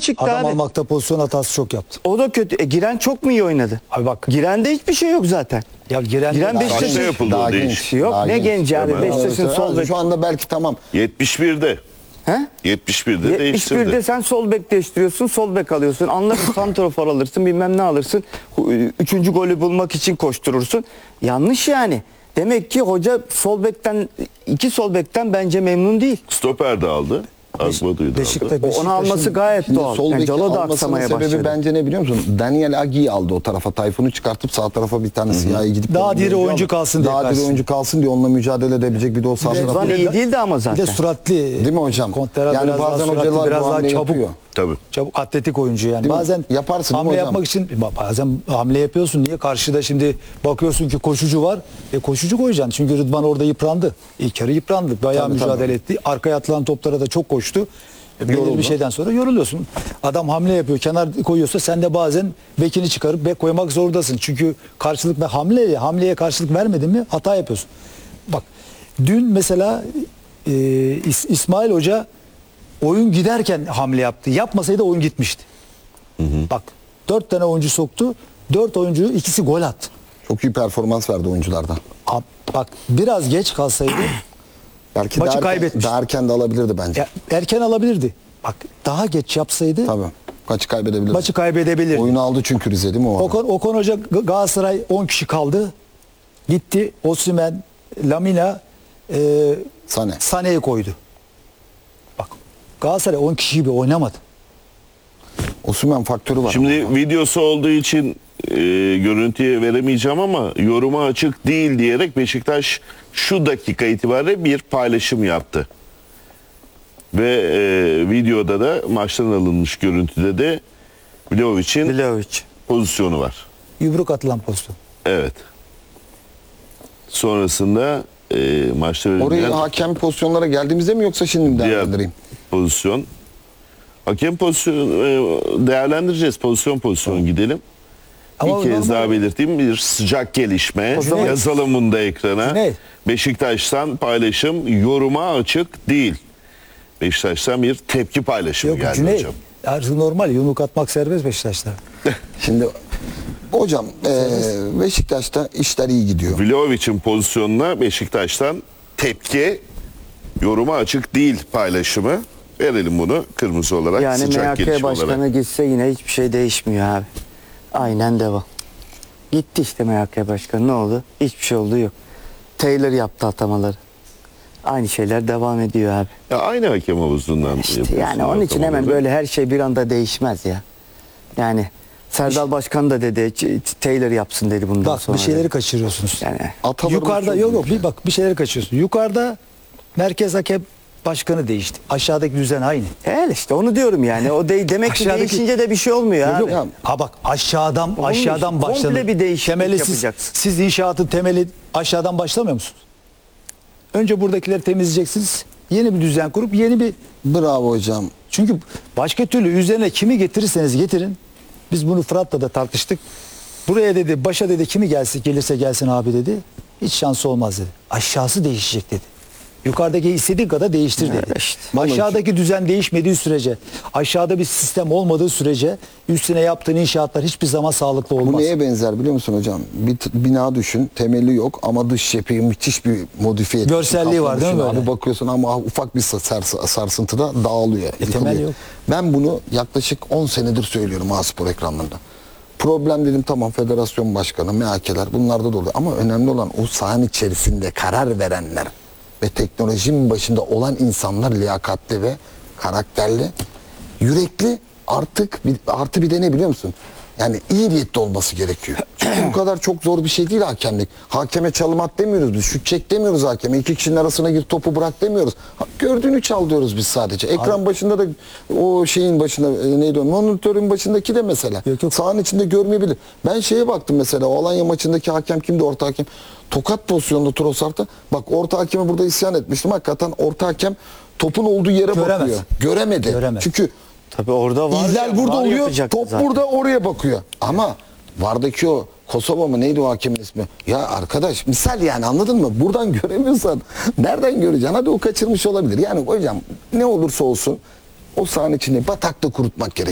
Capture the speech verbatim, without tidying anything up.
çıktı Adam abi. almakta pozisyon hatası çok yaptı. O da kötü. E, Giren çok mu iyi oynadı? Abi bak. Giren'de hiçbir şey yok zaten. Ya giren, Giren Daha- Beşiktaş'ın- Kaçta yapıldı Daha o genç. değiş? Yok Daha ne genç. genci abi. Hemen. Beşiktaş'ın Evet, sol bek. Şu anda belki tamam. yetmiş birde. He? yetmiş birde yetmiş değiştirdi. birde sen sol bek değiştiriyorsun, sol bek alıyorsun. Anlarsın santrafor alırsın, bilmem ne alırsın. Üçüncü golü bulmak için koşturursun. Yanlış yani. Demek ki hoca sol bekten, iki sol bekten bence memnun değil. Stoper de aldı. Akbadu'yu da Beşiktaş, aldı. O- Onu Beşiktaş'ın- alması gayet Şimdi doğal. sol Yani beki Calo da almasının aksamaya sebebi başladı. bence ne biliyor musun? Daniel Agi'yi aldı o tarafa. Tayfun'u çıkartıp sağ tarafa bir tane siyahi gidip... Daha diri oyuncu kalsın diye Daha diri karşısında. oyuncu kalsın diye onunla mücadele edebilecek bir de o sağ Bir de tarafı. Rıdvan iyi değildi ama Bir zaten. de suratlı. Değil mi hocam? Kontera Yani biraz daha bazen suratlı, hocalar biraz bu daha hamleyi çabuk. yapıyor. Tabii. Çabuk atletik oyuncu yani. Değil mi? Bazen Yaparsın değil mi hamle hocam? yapmak için bazen hamle yapıyorsun. Niye? Karşıda şimdi bakıyorsun ki koşucu var. E koşucu koyacaksın. Çünkü Rıdvan orada yıprandı. İlk yarı yıprandı. Bayağı Tabii, mücadele tabii. etti. Arkaya atılan toplara da çok koştu. E, belirli Yoruldu. bir şeyden sonra yoruluyorsun. Adam hamle yapıyor. Kenar koyuyorsa sen de bazen bekini çıkarıp bek koymak zorundasın. Çünkü karşılık ve hamle hamleye karşılık vermedin mi hata yapıyorsun. Bak dün mesela e, İs- İsmail Hoca oyun giderken hamle yaptı. Yapmasaydı oyun gitmişti. Bak dört tane oyuncu soktu. Dört oyuncu ikisi gol attı. Çok iyi performans verdi oyunculardan. Ab- Bak biraz geç kalsaydı Belki Maçı daha erken, kaybetmiş. daha erken de alabilirdi bence. ya, erken alabilirdi. Bak daha geç yapsaydı Tabii. Maçı kaybedebilirdi. maçı kaybedebilirdi. Oyunu aldı çünkü Rize değil mi o ara? Okan, Okan Hoca G- Galatasaray on kişi kaldı. Gitti Osimhen, Lamina, e, Sane. Sané'yi koydu. Bak Galatasaray on kişi gibi oynamadı. Osimhen faktörü var. Şimdi videosu olduğu için e, görüntüye veremeyeceğim ama yoruma açık değil diyerek Beşiktaş şu dakika itibariyle bir paylaşım yaptı. Ve e, videoda da maçtan alınmış görüntüde de Vlahovic'in Vlahovic. pozisyonu var. Yumruk atılan pozisyon. Evet. Sonrasında e, maçta Oraya verilen hakem pozisyonlara geldiğimizde mi yoksa şimdi mi diğer değerlendireyim? pozisyon. Hakem pozisyonu e, değerlendireceğiz. Pozisyon pozisyon gidelim. Ama bir kez normal- daha belirteyim, bir sıcak gelişme. zaman- Yazalım bunu da ekrana. Ne? Beşiktaş'tan paylaşım yoruma açık değil. Beşiktaş'tan bir tepki paylaşımı Yok geldi Cüneyt. hocam. Artık normal yumruk atmak serbest Beşiktaş'ta. Şimdi hocam eee, Beşiktaş'ta işler iyi gidiyor. Vlahovic'in pozisyonuna Beşiktaş'tan tepki yoruma açık değil paylaşımı. Verelim bunu kırmızı olarak, Yani sıcak M H K gelişme başkanı olarak. gitse yine hiçbir şey değişmiyor abi. Aynen devam. Gitti işte M H K başkanı, ne oldu? Hiçbir şey oldu yok. Taylor yaptı atamaları. Aynı şeyler devam ediyor abi. Ya aynı hakem havuzundan İşte yapıyorsun yani onun için hemen atamaları. böyle her şey bir anda değişmez ya. Yani Serdal Başkan da dedi Ç- Ç- Taylor yapsın dedi bundan Bak sonra. bir şeyleri dedi. kaçırıyorsunuz. Yani Atalarımız Yukarıda çok yok yok büyük bir bak bir şeyleri kaçırıyorsun. Yukarıda merkez hakem başkanı değişti. Aşağıdaki düzen aynı. el işte onu diyorum yani. O de, demek ki Aşağıdaki- değişince de bir şey olmuyor Yok, abi. yok. Ya- Ha bak aşağıdan Olmuş. aşağıdan Komple başlanır. bir değişiklik Temeli siz, yapacaksın. siz inşaatın temeli aşağıdan başlamıyor musunuz? Önce buradakileri temizleyeceksiniz. Yeni bir düzen kurup yeni bir Bravo hocam. çünkü başka türlü üzerine kimi getirirseniz getirin. Biz bunu Fırat'la da tartıştık. Buraya dedi başa dedi kimi gelsin gelirse gelsin abi dedi. Hiç şansı olmaz dedi. Aşağısı değişecek dedi. Yukarıdaki istediğin kadar değiştir dedi. Evet işte. Aşağıdaki düzen değişmediği sürece, aşağıda bir sistem olmadığı sürece üstüne yaptığın inşaatlar hiçbir zaman sağlıklı Bu olmaz. neye benzer biliyor musun hocam? Bir t- bina düşün, temeli yok ama dış cepheyi müthiş bir modifiye etmişsin, Görselliği var değil mi kaplamışsın. böyle? Abi bakıyorsun ama ufak bir sars- sarsıntıda dağılıyor. temel yıkılıyor. yok. Ben bunu yaklaşık on senedir söylüyorum A-Spor ekranlarında. Problem dedim tamam federasyon başkanı, M H K'ler bunlarda da oluyor. Ama önemli olan o sahanın içerisinde karar verenler ve teknolojinin başında olan insanlar liyakatli ve karakterli, yürekli artık bir, artı bir de ne biliyor musun? Yani iyi niyetli olması gerekiyor. Çünkü bu kadar çok zor bir şey değil hakemlik. Hakeme çalım at demiyoruz biz. Şut çek demiyoruz hakeme. İki kişinin arasına gir topu bırak demiyoruz. Ha, gördüğünü çal diyoruz biz sadece. Ekran başında da o şeyin başında e, neydi o? Monitörün başındaki de mesela. Yok, yok. Sahanın içinde görmeyebilir. Ben şeye baktım mesela o Alanya maçındaki hakem kimdi orta hakem? Tokat pozisyonunda Trossard'ta. Bak orta hakeme burada isyan etmiştim. Hakikaten orta hakem topun olduğu yere Göremez. bakıyor. Göremedi. Göremez. Çünkü Tabii orada var. İhlal burada var oluyor, yapacaktı top zaten. burada oraya bakıyor. Ama vardaki o Kosova mı neydi o hakemin ismi? Ya arkadaş misal yani anladın mı? Buradan göremiyorsan nereden göreceksin? Hadi o kaçırmış olabilir. Yani hocam ne olursa olsun o sahanın içinde batakta kurutmak gerekiyor.